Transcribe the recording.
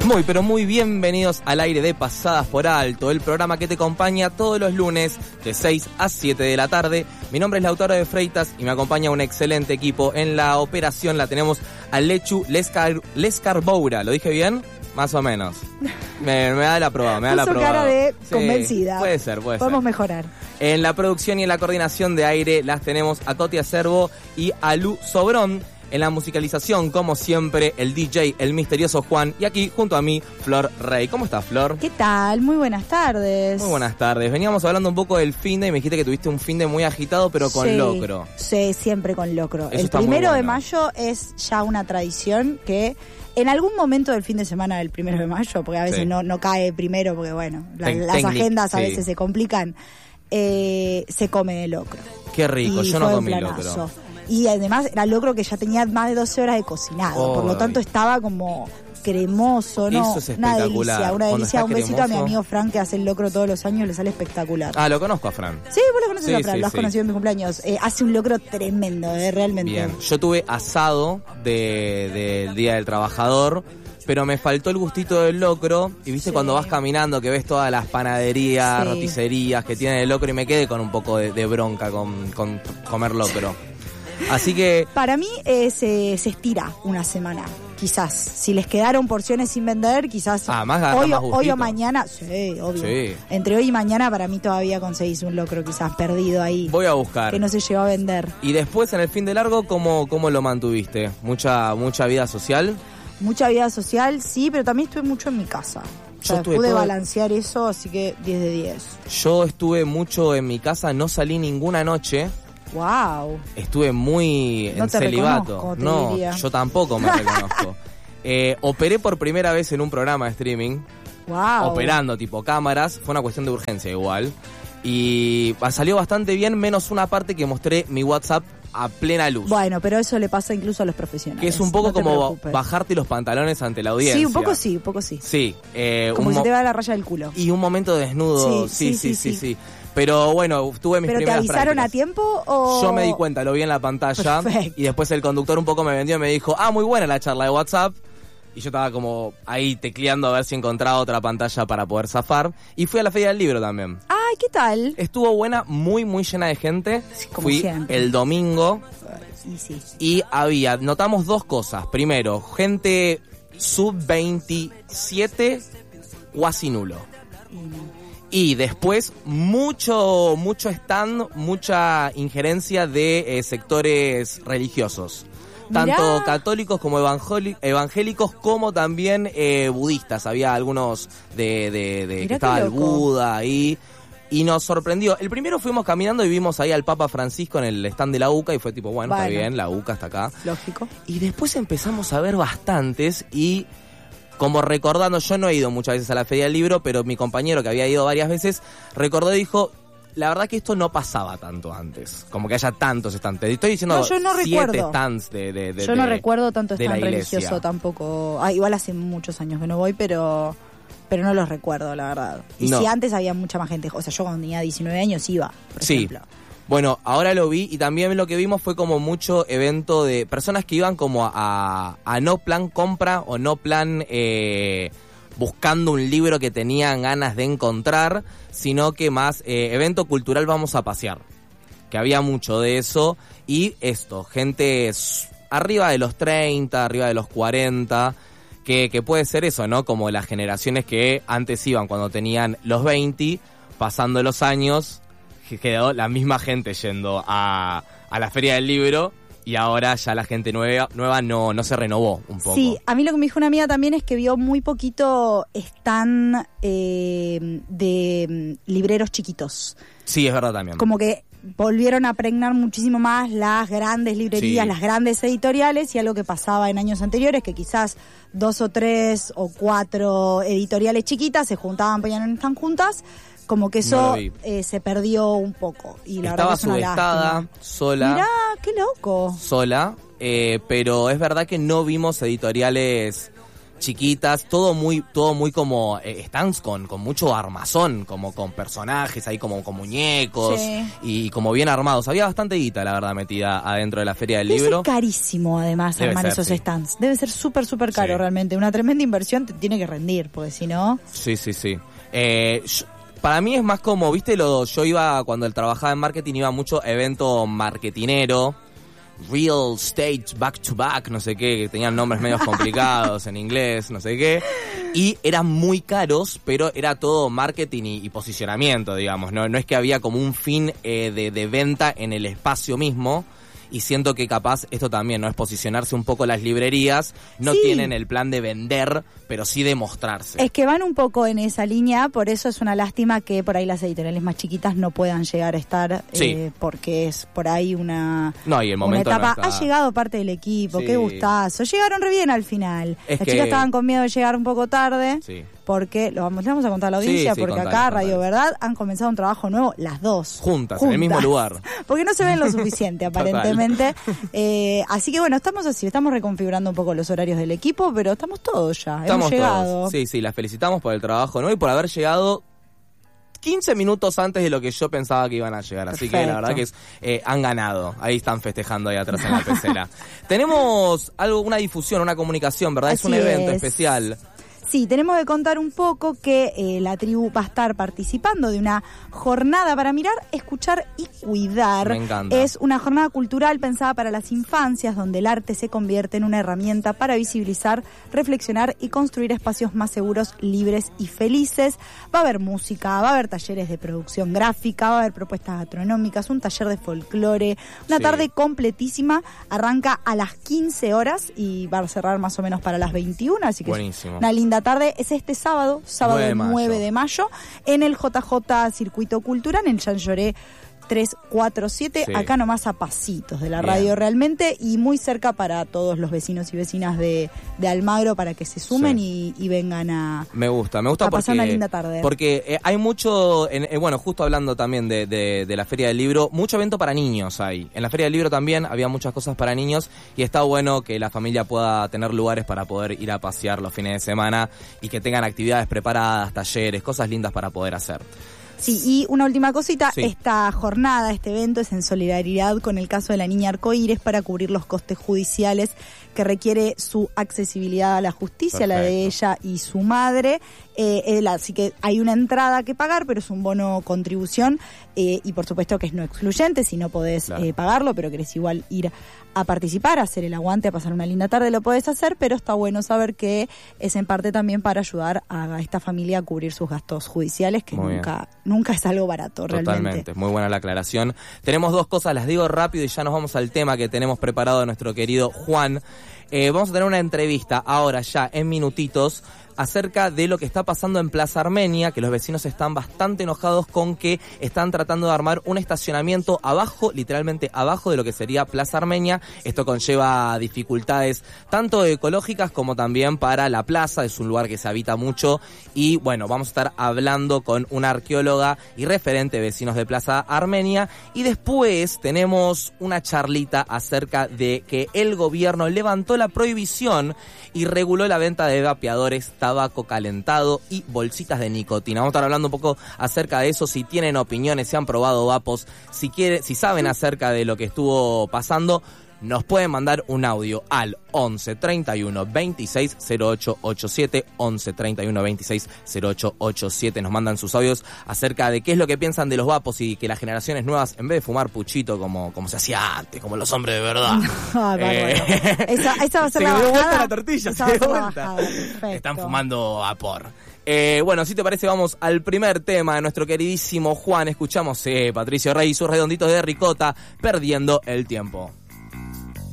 Muy, pero muy bienvenidos al aire de Pasadas por Alto, el programa que te acompaña todos los lunes de 6 a 7 de la tarde. Mi nombre es Lautaro de Freitas y me acompaña un excelente equipo. En la operación la tenemos a Lechu Lescarboura. ¿Lo dije bien? Más o menos. Me da la prueba, me da la prueba. Cara de convencida. Puede ser. Podemos mejorar. En la producción y en la coordinación de aire las tenemos a Coti Acervo y a Lu Sobrón. En la musicalización, como siempre, el DJ, el misterioso Juan. Y aquí, junto a mí, Flor Rey. ¿Cómo estás, Flor? ¿Qué tal? Muy buenas tardes. Muy buenas tardes. Veníamos hablando un poco del finde y me dijiste que tuviste un finde muy agitado, pero con locro. Sí, siempre con locro. Eso el 1 de mayo es ya una tradición que en algún momento del fin de semana del 1 de mayo, porque a veces no cae primero, porque bueno, las agendas a veces se complican, se come de locro. Qué rico, yo no comí locro. Y además era locro que ya tenía más de 12 horas de cocinado, por lo tanto estaba como cremoso, ¿no? Eso es espectacular. Una delicia. Un besito a mi amigo Fran, que hace el locro todos los años, le sale espectacular. Ah, lo conozco a Fran. Sí, vos lo conoces a Fran, lo has conocido en mi cumpleaños. Hace un locro tremendo, realmente. Bien, yo tuve asado del Día del Trabajador, pero me faltó el gustito del locro. Y viste cuando vas caminando que ves todas las panaderías, roticerías que tienen el locro, y me quedé con un poco de bronca con comer locro. Así que para mí se estira una semana, quizás. Si les quedaron porciones sin vender, quizás hoy o mañana. Sí, obvio. Sí. Entre hoy y mañana para mí todavía conseguís un locro quizás perdido ahí. Voy a buscar. Que no se llegó a vender. Y después en el fin de largo, ¿cómo lo mantuviste? ¿Mucha vida social? Mucha vida social, sí, pero también estuve mucho en mi casa. Pude balancear eso, así que 10 de 10. Yo estuve mucho en mi casa, no salí ninguna noche. Wow. Estuve muy en celibato. No, diría. Yo tampoco me reconozco. Operé por primera vez en un programa de streaming. Wow. Operando tipo cámaras. Fue una cuestión de urgencia igual. Y salió bastante bien, menos una parte que mostré mi WhatsApp a plena luz. Bueno, pero eso le pasa incluso a los profesionales. Que es un poco como bajarte los pantalones ante la audiencia. Sí, un poco sí. Sí. Como si te va la raya del culo. Y un momento desnudo. Sí. Pero bueno, tuve mis primeras prácticas. ¿Pero te avisaron a tiempo o...? Yo me di cuenta, lo vi en la pantalla. Perfecto. Y después el conductor un poco me vendió y me dijo, muy buena la charla de WhatsApp. Y yo estaba como ahí tecleando a ver si encontraba otra pantalla para poder zafar. Y fui a la Feria del Libro también. Ay, ¿qué tal? Estuvo buena, muy llena de gente. Como fui siempre. El domingo. Sí. Y notamos dos cosas. Primero, gente sub-27, cuasi nulo. Y después mucho stand, mucha injerencia de sectores religiosos. Tanto católicos como evangélicos, como también budistas. Había algunos que estaba el Buda ahí. Y nos sorprendió. El primero fuimos caminando y vimos ahí al Papa Francisco en el stand de la UCA y fue tipo, bueno, está bien, la UCA está acá. Lógico. Y después empezamos a ver bastantes y... Como recordando, yo no he ido muchas veces a la Feria del Libro, pero mi compañero que había ido varias veces, recordó y dijo, la verdad que esto no pasaba tanto antes, como que haya tantos stands. Te estoy diciendo 7 stands Yo no recuerdo tanto stand religioso tampoco. Igual hace muchos años que no voy, pero no los recuerdo, la verdad. Y si antes había mucha más gente, o sea, yo cuando tenía 19 años iba, por ejemplo. Bueno, ahora lo vi y también lo que vimos fue como mucho evento de personas que iban como a no plan compra o no plan buscando un libro que tenían ganas de encontrar, sino que más evento cultural, vamos a pasear. Que había mucho de eso y gente arriba de los 30, arriba de los 40, que puede ser eso, ¿no? Como las generaciones que antes iban cuando tenían los 20, pasando los años... quedó la misma gente yendo a la Feria del Libro y ahora ya la gente nueva no se renovó un poco. Sí, a mí lo que me dijo una amiga también es que vio muy poquito stand de libreros chiquitos. Sí, es verdad también. Como que volvieron a pregnar muchísimo más las grandes librerías, las grandes editoriales, y algo que pasaba en años anteriores, que quizás 2 o 3 o 4 editoriales chiquitas se juntaban, ponían están juntas, como que eso se perdió un poco. Y la estaba verdad que es una subestada, sola. Mirá, qué loco. Sola, pero es verdad que no vimos editoriales chiquitas, todo muy como stands con mucho armazón, como con personajes ahí como con muñecos y como bien armados. Había bastante guita, la verdad, metida adentro de la Feria del Libro. Debe ser carísimo, además, armar esos stands. Debe ser súper caro, realmente. Una tremenda inversión, te tiene que rendir, porque si no... Sí. Para mí es más como, viste, yo iba, cuando trabajaba en marketing, iba mucho evento marketinero, real estate back to back, no sé qué, que tenían nombres medio complicados en inglés, no sé qué, y eran muy caros, pero era todo marketing y posicionamiento, digamos, no es que había como un fin de venta en el espacio mismo. Y siento que capaz esto también, ¿no? Es posicionarse un poco las librerías, no tienen el plan de vender, pero sí de mostrarse. Es que van un poco en esa línea, por eso es una lástima que por ahí las editoriales más chiquitas no puedan llegar a estar, porque es por ahí una etapa. No ha llegado parte del equipo, qué gustazo. Llegaron re bien al final. Las chicas estaban con miedo de llegar un poco tarde. Sí. Porque, le vamos a contar a la audiencia, porque acá Radio Verdad han comenzado un trabajo nuevo, las dos. Juntas, en el mismo lugar. Porque no se ven lo suficiente, aparentemente. Así que bueno, estamos reconfigurando un poco los horarios del equipo, pero estamos todos ya, hemos llegado. Todos. Sí, las felicitamos por el trabajo nuevo y por haber llegado 15 minutos antes de lo que yo pensaba que iban a llegar. Así que la verdad que han ganado. Ahí están festejando ahí atrás en la pecera. Tenemos una difusión, una comunicación, ¿verdad? Es un evento especial. Sí, tenemos que contar un poco que la tribu va a estar participando de una jornada para mirar, escuchar y cuidar. Me encanta. Es una jornada cultural pensada para las infancias, donde el arte se convierte en una herramienta para visibilizar, reflexionar y construir espacios más seguros, libres y felices. Va a haber música, va a haber talleres de producción gráfica, va a haber propuestas gastronómicas, un taller de folclore, una tarde completísima. Arranca a las 15 horas y va a cerrar más o menos para las 21, así que buenísimo. Es una linda tarde. Es este sábado 9 de mayo, en el JJ Circuito Cultural, en Jean Jaurès 347, acá nomás a pasitos de la radio realmente, y muy cerca para todos los vecinos y vecinas de Almagro, para que se sumen y vengan a me gusta pasar una linda tarde. Porque hay mucho, justo hablando también de la Feria del Libro, mucho evento para niños hay. En la Feria del Libro también había muchas cosas para niños y está bueno que la familia pueda tener lugares para poder ir a pasear los fines de semana y que tengan actividades preparadas, talleres, cosas lindas para poder hacer. Sí, y una última cosita, esta jornada, este evento es en solidaridad con el caso de la niña Arcoíris para cubrir los costes judiciales que requiere su accesibilidad a la justicia, la de ella y su madre. Así que hay una entrada que pagar, pero es un bono contribución y por supuesto que es no excluyente, si no podés pagarlo, pero querés igual ir a participar, a hacer el aguante, a pasar una linda tarde, lo podés hacer, pero está bueno saber que es en parte también para ayudar a esta familia a cubrir sus gastos judiciales, que nunca es algo barato, realmente. Totalmente, muy buena la aclaración. Tenemos dos cosas, las digo rápido y ya nos vamos al tema que tenemos preparado de nuestro querido Juan. Vamos a tener una entrevista ahora ya en minutitos acerca de lo que está pasando en Plaza Armenia, que los vecinos están bastante enojados con que están tratando de armar un estacionamiento abajo, literalmente abajo de lo que sería Plaza Armenia. Esto conlleva dificultades tanto ecológicas como también para la plaza, es un lugar que se habita mucho y bueno, vamos a estar hablando con una arqueóloga y referente de vecinos de Plaza Armenia y después tenemos una charlita acerca de que el gobierno levantó la prohibición y reguló la venta de vapeadores, tabaco calentado y bolsitas de nicotina. Vamos a estar hablando un poco acerca de eso, si tienen opiniones, si han probado vapos, si saben acerca de lo que estuvo pasando, nos pueden mandar un audio al 11 31 26 0887, 11 31 26 0887. Nos mandan sus audios acerca de qué es lo que piensan de los vapos y que las generaciones nuevas, en vez de fumar puchito como se hacía antes, como los hombres de verdad. Esa va a ser la bajada. Se dio vuelta la tortilla, se dio vuelta. Están fumando vapor. Bueno, si te parece, vamos al primer tema de nuestro queridísimo Juan. Escuchamos Patricio Rey y sus redonditos de ricota, Perdiendo el tiempo.